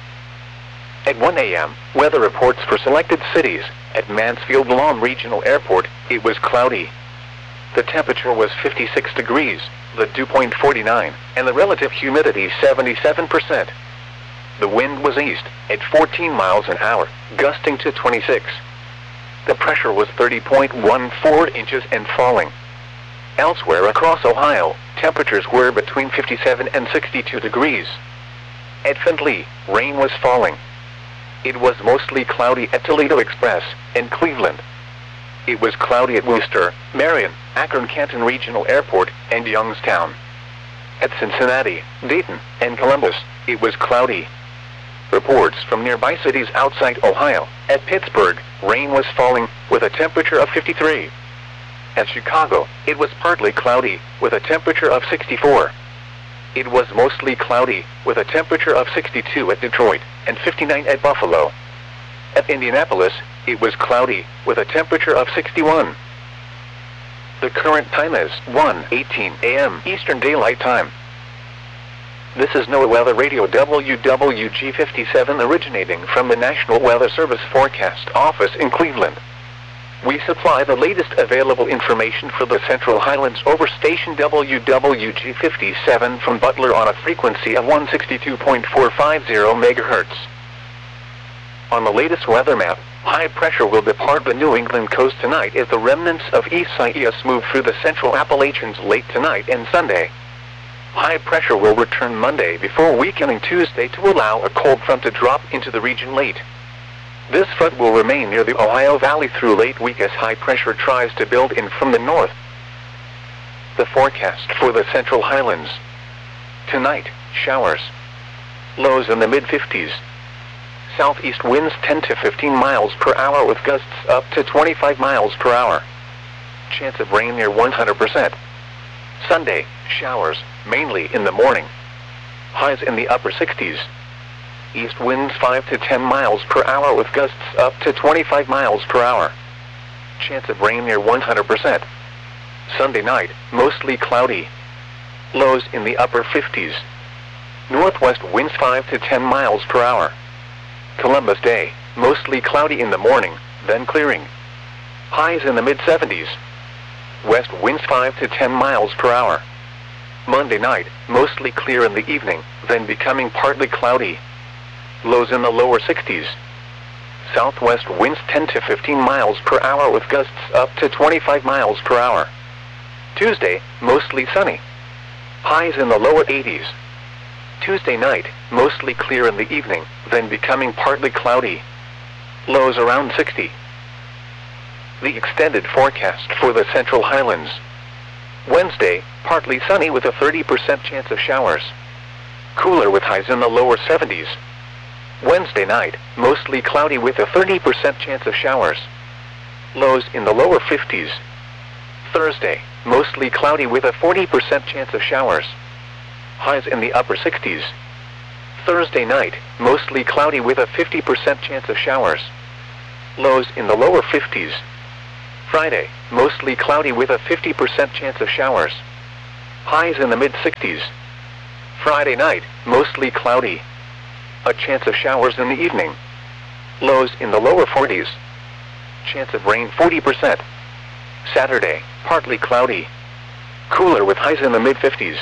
Speaker 1: At 1 a.m., weather reports for selected cities. At Mansfield Lawn Regional Airport, it was cloudy. The temperature was 56 degrees, the dew point 49, and the relative humidity 77%. The wind was east, at 14 miles an hour, gusting to 26. The pressure was 30.14 inches and falling. Elsewhere across Ohio, temperatures were between 57 and 62 degrees. At Findlay, rain was falling. It was mostly cloudy at Toledo Express and Cleveland. It was cloudy at Worcester, Marion, Akron-Canton Regional Airport, and Youngstown. At Cincinnati, Dayton, and Columbus, it was cloudy. Reports from nearby cities outside Ohio. At Pittsburgh, rain was falling, with a temperature of 53. At Chicago, it was partly cloudy, with a temperature of 64. It was mostly cloudy, with a temperature of 62 at Detroit, and 59 at Buffalo. At Indianapolis, it was cloudy, with a temperature of 61. The current time is 1:18 a.m. Eastern Daylight Time. This is NOAA Weather Radio WWG57 originating from the National Weather Service Forecast Office in Cleveland. We supply the latest available information for the Central Highlands over station WWG57 from Butler on a frequency of 162.450 MHz. On the latest weather map, high pressure will depart the New England coast tonight as the remnants of Isaias move through the central Appalachians late tonight and Sunday. High pressure will return Monday before weakening Tuesday to allow a cold front to drop into the region late. This front will remain near the Ohio Valley through late week as high pressure tries to build in from the north. The forecast for the Central Highlands. Tonight, showers. Lows in the mid-50s. Southeast winds 10 to 15 miles per hour with gusts up to 25 miles per hour. Chance of rain near 100%. Sunday, showers, mainly in the morning. Highs in the upper 60s. East winds 5 to 10 miles per hour with gusts up to 25 miles per hour. Chance of rain near 100%. Sunday night, mostly cloudy. Lows in the upper 50s. Northwest winds 5 to 10 miles per hour. Columbus Day, mostly cloudy in the morning, then clearing. Highs in the mid-70s. West winds 5 to 10 miles per hour. Monday night, mostly clear in the evening, then becoming partly cloudy. Lows in the lower 60s. Southwest winds 10 to 15 miles per hour with gusts up to 25 miles per hour. Tuesday, mostly sunny. Highs in the lower 80s. Tuesday night, mostly clear in the evening, then becoming partly cloudy. Lows around 60. The extended forecast for the Central Highlands. Wednesday, partly sunny with a 30% chance of showers. Cooler with highs in the lower 70s. Wednesday night, mostly cloudy with a 30% chance of showers. Lows in the lower 50s. Thursday, mostly cloudy with a 40% chance of showers. Highs in the upper 60s. Thursday night, mostly cloudy with a 50% chance of showers. Lows in the lower 50s. Friday, mostly cloudy with a 50% chance of showers. Highs in the mid-60s. Friday night, mostly cloudy. A chance of showers in the evening. Lows in the lower 40s. Chance of rain 40%. Saturday, partly cloudy. Cooler with highs in the mid-50s.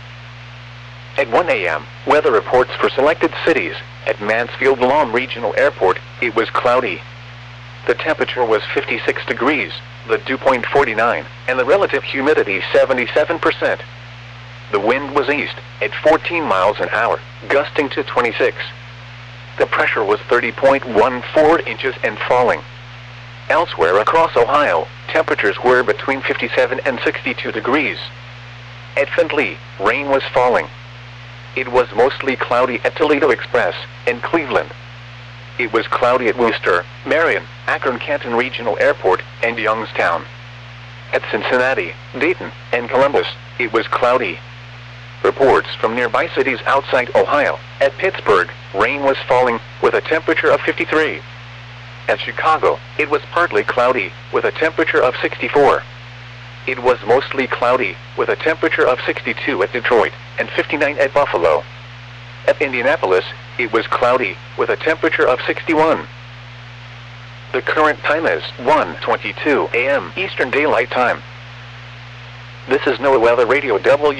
Speaker 1: At 1 a.m., weather reports for selected cities. At Mansfield-Lam Regional Airport, it was cloudy. The temperature was 56 degrees, the dew point 49, and the relative humidity 77%. The wind was east, at 14 miles an hour, gusting to 26. The pressure was 30.14 inches and falling. Elsewhere across Ohio, temperatures were between 57 and 62 degrees. At Findlay, rain was falling. It was mostly cloudy at Toledo Express and Cleveland. It was cloudy at Worcester, Marion, Akron-Canton Regional Airport, and Youngstown. At Cincinnati, Dayton, and Columbus, it was cloudy. Reports from nearby cities outside Ohio. At Pittsburgh, rain was falling, with a temperature of 53. At Chicago, it was partly cloudy, with a temperature of 64. It was mostly cloudy, with a temperature of 62 at Detroit, and 59 at Buffalo. At Indianapolis, it was cloudy, with a temperature of 61. The current time is 1:22 a.m. Eastern Daylight Time. This is NOAA Weather Radio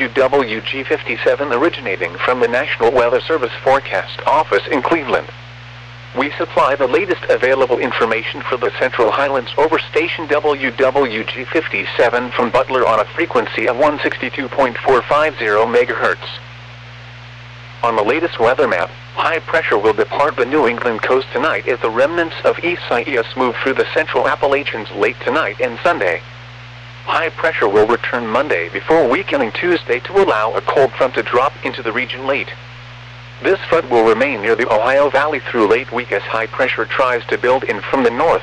Speaker 1: WWG57 originating from the National Weather Service Forecast Office in Cleveland. We supply the latest available information for the Central Highlands over station WWG57 from Butler on a frequency of 162.450 MHz. On the latest weather map, high pressure will depart the New England coast tonight as the remnants of Isaias move through the central Appalachians late tonight and Sunday. High pressure will return Monday before weakening Tuesday to allow a cold front to drop into the region late. This front will remain near the Ohio Valley through late week as high pressure tries to build in from the north.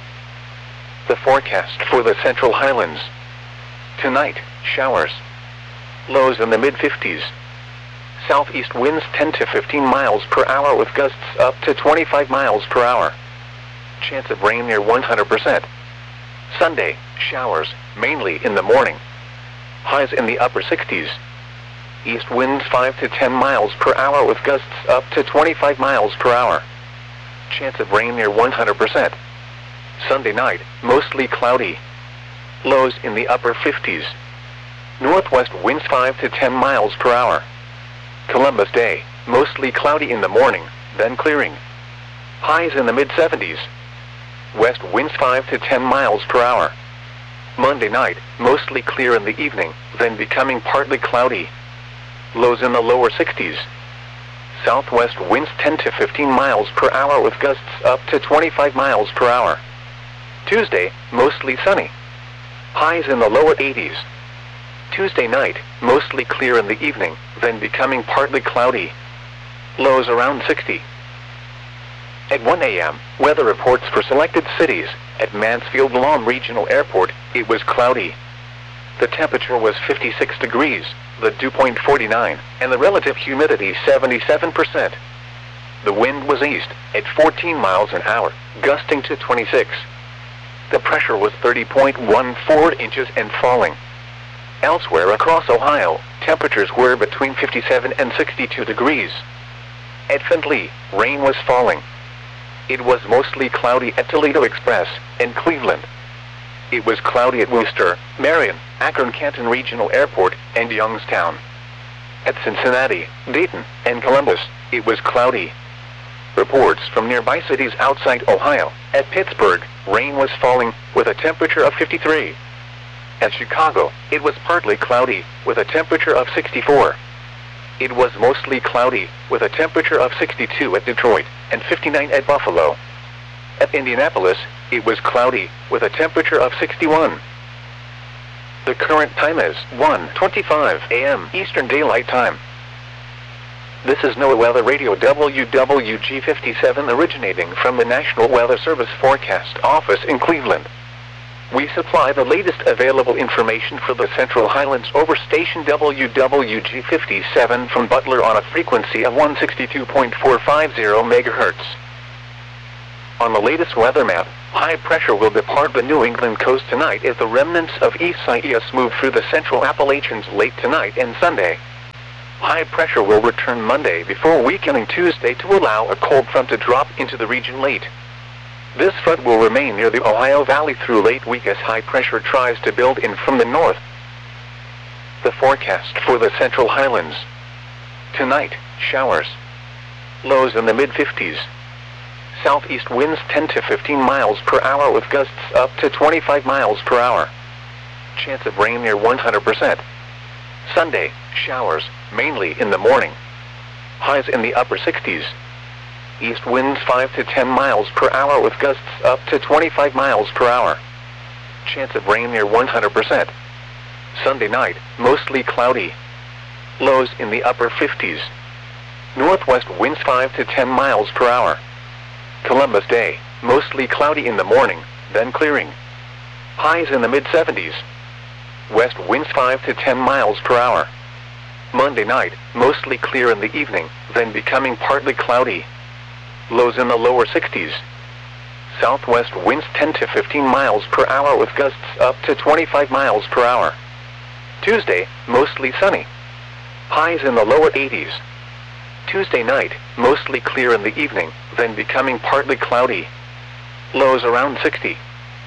Speaker 1: The forecast for the Central Highlands. Tonight, showers. Lows in the mid-50s. Southeast winds 10 to 15 miles per hour with gusts up to 25 miles per hour. Chance of rain near 100%. Sunday, showers, mainly in the morning. Highs in the upper 60s. East winds 5 to 10 miles per hour with gusts up to 25 miles per hour. Chance of rain near 100%. Sunday night, mostly cloudy. Lows in the upper 50s. Northwest winds 5 to 10 miles per hour. Columbus Day, mostly cloudy in the morning, then clearing. Highs in the mid-70s. West winds 5 to 10 miles per hour. Monday night, mostly clear in the evening, then becoming partly cloudy. Lows in the lower 60s. Southwest winds 10 to 15 miles per hour with gusts up to 25 miles per hour. Tuesday, mostly sunny. Highs in the lower 80s. Tuesday night, mostly clear in the evening, then becoming partly cloudy. Lows around 60. At 1 a.m., weather reports for selected cities. At Mansfield-Lam Regional Airport, it was cloudy. The temperature was 56 degrees, the dew point 49, and the relative humidity 77%. The wind was east, at 14 miles an hour, gusting to 26. The pressure was 30.14 inches and falling. Elsewhere across Ohio, temperatures were between 57 and 62 degrees. At Findlay, rain was falling. It was mostly cloudy at Toledo Express and Cleveland. It was cloudy at Worcester, Marion, Akron-Canton Regional Airport, and Youngstown. At Cincinnati, Dayton, and Columbus, it was cloudy. Reports from nearby cities outside Ohio. At Pittsburgh, rain was falling, with a temperature of 53. At Chicago, it was partly cloudy, with a temperature of 64. It was mostly cloudy, with a temperature of 62 at Detroit, and 59 at Buffalo. At Indianapolis, it was cloudy, with a temperature of 61. The current time is 1:25 a.m. Eastern Daylight Time. This is NOAA Weather Radio WWG57 originating from the National Weather Service Forecast Office in Cleveland. We supply the latest available information for the Central Highlands over station WWG57 from Butler on a frequency of 162.450 MHz. On the latest weather map, high pressure will depart the New England coast tonight as the remnants of Isaias move through the central Appalachians late tonight and Sunday. High pressure will return Monday before weakening Tuesday to allow a cold front to drop into the region late. This front will remain near the Ohio Valley through late week as high pressure tries to build in from the north. The forecast for the Central Highlands. Tonight, showers. Lows in the mid-50s. Southeast winds 10 to 15 miles per hour with gusts up to 25 miles per hour. Chance of rain near 100%. Sunday, showers, mainly in the morning. Highs in the upper 60s. East winds 5 to 10 miles per hour with gusts up to 25 miles per hour. Chance of rain near 100%. Sunday night, mostly cloudy. Lows in the upper 50s. Northwest winds 5 to 10 miles per hour. Columbus Day, mostly cloudy in the morning, then clearing. Highs in the mid-70s. West winds 5 to 10 miles per hour. Monday night, mostly clear in the evening, then becoming partly cloudy. Lows in the lower 60s. Southwest winds 10 to 15 miles per hour with gusts up to 25 miles per hour. Tuesday, mostly sunny. Highs in the lower 80s. Tuesday night, mostly clear in the evening, then becoming partly cloudy. Lows around 60.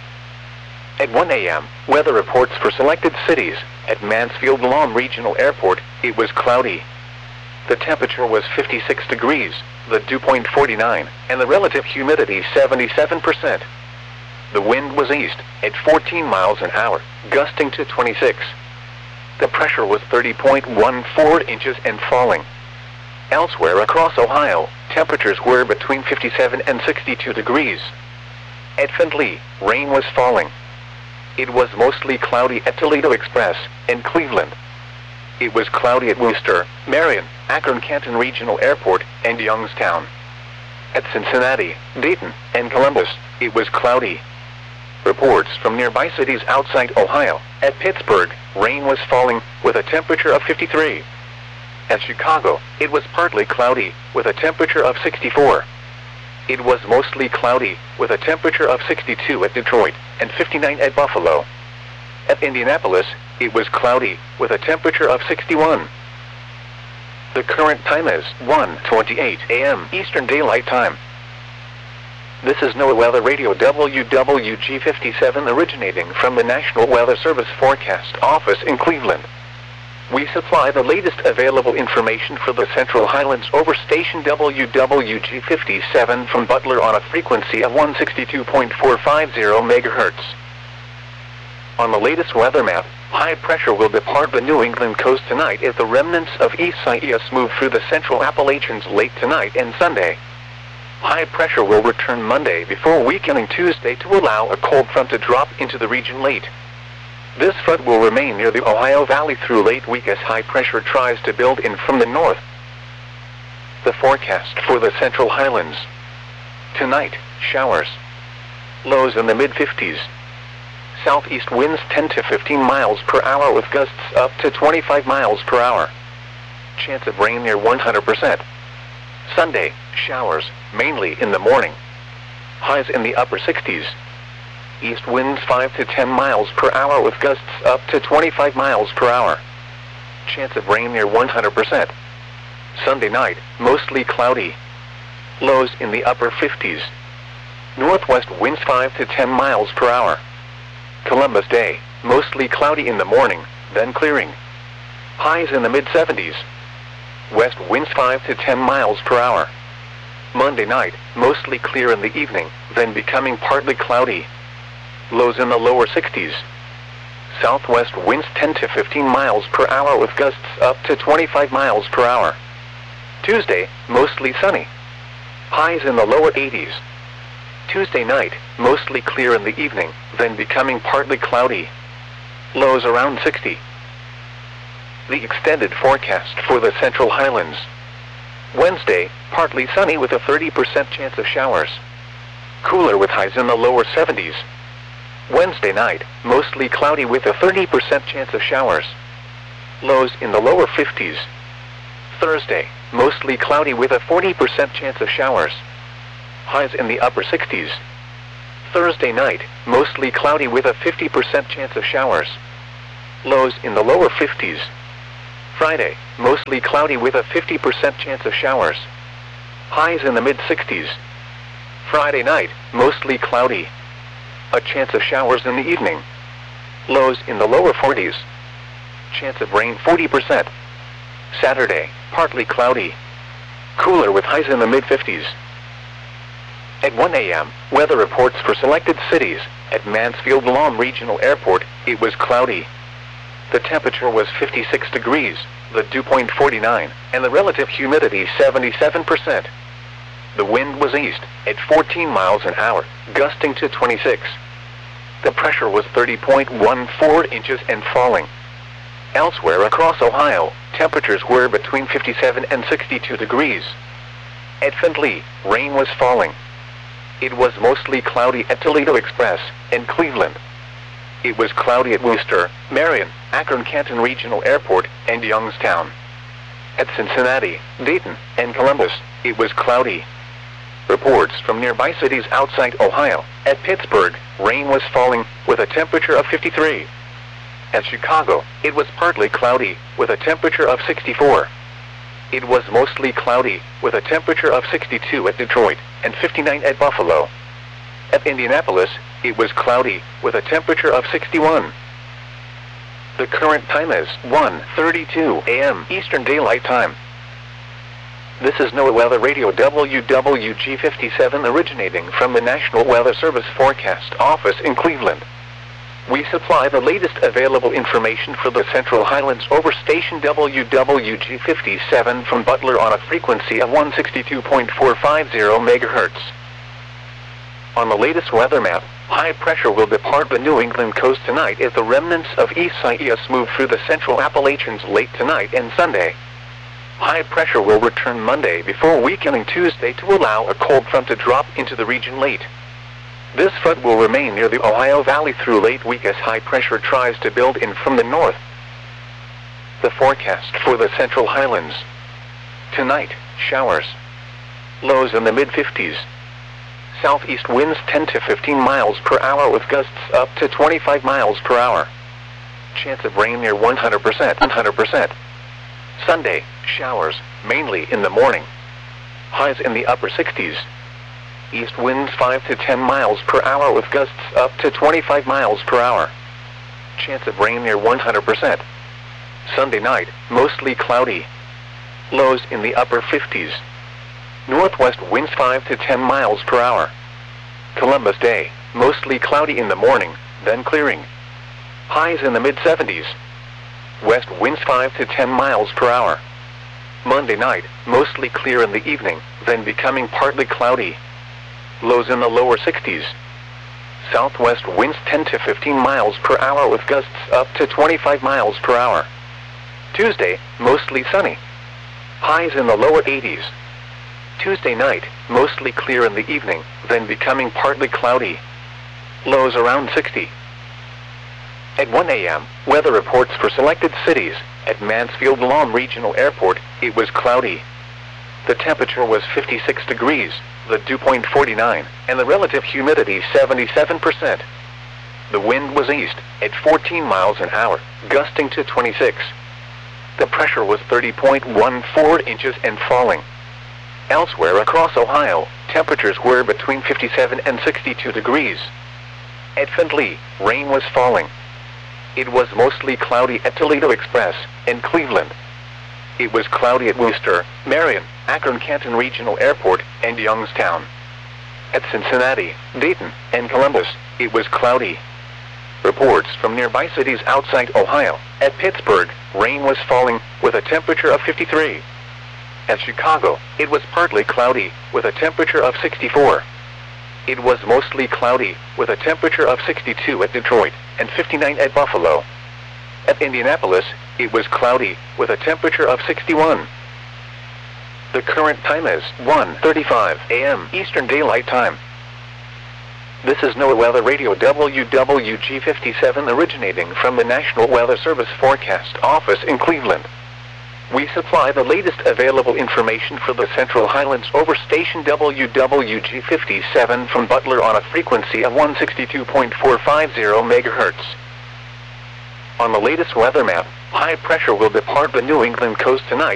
Speaker 1: At 1 a.m., weather reports for selected cities. At Mansfield Lawn Regional Airport, it was cloudy. The temperature was 56 degrees, the dew point 49, and the relative humidity 77%. The wind was east, at 14 miles an hour, gusting to 26. The pressure was 30.14 inches and falling. Elsewhere across Ohio, temperatures were between 57 and 62 degrees. At Findlay, rain was falling. It was mostly cloudy at Toledo Express and Cleveland. It was cloudy at Worcester, Marion, Akron-Canton Regional Airport, and Youngstown. At Cincinnati, Dayton, and Columbus, it was cloudy. Reports from nearby cities outside Ohio. At Pittsburgh, rain was falling, with a temperature of 53. At Chicago, it was partly cloudy, with a temperature of 64. It was mostly cloudy, with a temperature of 62 at Detroit, and 59 at Buffalo. At Indianapolis, it was cloudy, with a temperature of 61. The current time is 1:28 a.m. Eastern Daylight Time. This is NOAA Weather Radio WWG57 originating from the National Weather Service Forecast Office in Cleveland. We supply the latest available information for the Central Highlands over station WWG57 from Butler on a frequency of 162.450 MHz. On the latest weather map, high pressure will depart the New England coast tonight as the remnants of Isaias move through the central Appalachians late tonight and Sunday. High pressure will return Monday before weakening Tuesday to allow a cold front to drop into the region late. This front will remain near the Ohio Valley through late week as high pressure tries to build in from the north. The forecast for the Central Highlands. Tonight, showers. Lows in the mid-50s. Southeast winds 10 to 15 miles per hour with gusts up to 25 miles per hour. Chance of rain near 100%. Sunday, showers, mainly in the morning. Highs in the upper 60s. East winds 5 to 10 miles per hour with gusts up to 25 miles per hour. Chance of rain near 100%. Sunday night, mostly cloudy. Lows in the upper 50s. Northwest winds 5 to 10 miles per hour. Columbus Day, mostly cloudy in the morning, then clearing. Highs in the mid-70s. West winds 5 to 10 miles per hour. Monday night, mostly clear in the evening, then becoming partly cloudy. Lows in the lower 60s. Southwest winds 10 to 15 miles per hour with gusts up to 25 miles per hour. Tuesday, mostly sunny. Highs in the lower 80s. Tuesday night, mostly clear in the evening, then becoming partly cloudy. Lows around 60. The extended forecast for the Central Highlands. Wednesday, partly sunny with a 30% chance of showers. Cooler with highs in the lower 70s. Wednesday night, mostly cloudy with a 30% chance of showers. Lows in the lower 50s. Thursday, mostly cloudy with a 40% chance of showers. Highs in the upper 60s. Thursday night, mostly cloudy with a 50% chance of showers. Lows in the lower 50s. Friday, mostly cloudy with a 50% chance of showers. Highs in the mid-60s. Friday night, mostly cloudy. A chance of showers in the evening. Lows in the lower 40s. Chance of rain 40%. Saturday, partly cloudy. Cooler with highs in the mid-50s. At 1 a.m., weather reports for selected cities. At Mansfield Lahm Regional Airport, it was cloudy. The temperature was 56 degrees, the dew point 49, and the relative humidity 77%. The wind was east, at 14 miles an hour, gusting to 26. The pressure was 30.14 inches and falling. Elsewhere across Ohio, temperatures were between 57 and 62 degrees. At Findlay, rain was falling. It was mostly cloudy at Toledo Express and Cleveland. It was cloudy at Worcester, Marion, Akron-Canton Regional Airport, and Youngstown. At Cincinnati, Dayton, and Columbus, it was cloudy. Reports from nearby cities outside Ohio. At Pittsburgh, rain was falling, with a temperature of 53. At Chicago, it was partly cloudy, with a temperature of 64. It was mostly cloudy, with a temperature of 62 at Detroit, and 59 at Buffalo. At Indianapolis, it was cloudy, with a temperature of 61. The current time is 1:32 a.m. Eastern Daylight Time. This is NOAA Weather Radio WWG57 originating from the National Weather Service Forecast Office in Cleveland. We supply the latest available information for the Central Highlands over station WWG57 from Butler on a frequency of 162.450 MHz. On the latest weather map, high pressure will depart the New England coast tonight as the remnants of Isaias move through the central Appalachians late tonight and Sunday. High pressure will return Monday before weakening Tuesday to allow a cold front to drop into the region late. This front will remain near the Ohio Valley through late week as high pressure tries to build in from the north. The forecast for the Central Highlands. Tonight, showers. Lows in the mid-50s. Southeast winds 10 to 15 miles per hour with gusts up to 25 miles per hour. Chance of rain near 100%. Sunday, showers, mainly in the morning. Highs in the upper 60s. East winds 5 to 10 miles per hour with gusts up to 25 miles per hour. Chance of rain near 100%. Sunday night, mostly cloudy. Lows in the upper 50s. Northwest winds 5 to 10 miles per hour. Columbus Day, mostly cloudy in the morning, then clearing. Highs in the mid-70s. West winds 5 to 10 miles per hour. Monday night, mostly clear in the evening, then becoming partly cloudy. Lows in the lower 60s. Southwest winds 10 to 15 miles per hour with gusts up to 25 miles per hour. Tuesday, mostly sunny. Highs in the lower 80s. Tuesday night, mostly clear in the evening, then becoming partly cloudy. Lows around 60. At 1 a.m., weather reports for selected cities. At Mansfield Lahm Regional Airport, it was cloudy. The temperature was 56 degrees, the dew point 49, and the relative humidity 77%. The wind was east, at 14 miles an hour, gusting to 26. The pressure was 30.14 inches and falling. Elsewhere across Ohio, temperatures were between 57 and 62 degrees. At Findlay, rain was falling. It was mostly cloudy at Toledo Express and Cleveland. It was cloudy at Worcester, Marion, Akron-Canton Regional Airport, and Youngstown. At Cincinnati, Dayton, and Columbus, it was cloudy. Reports from nearby cities outside Ohio. At Pittsburgh, rain was falling, with a temperature of 53. At Chicago, it was partly cloudy, with a temperature of 64. It was mostly cloudy, with a temperature of 62 at Detroit, and 59 at Buffalo. At Indianapolis, it was cloudy, with a temperature of 61. The current time is 1:35 a.m. Eastern Daylight Time. This is NOAA Weather Radio WWG57 originating from the National Weather Service Forecast Office in Cleveland. We supply the latest available information for the Central Highlands over station WWG57 from Butler on a frequency of 162.450 MHz. On the latest weather map, high pressure will depart the New England coast tonight.